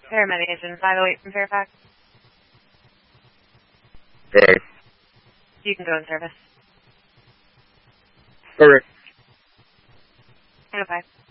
Paramedic Agent 508 from Fairfax. Hey. You can go in service. Okay. Hang on, bye.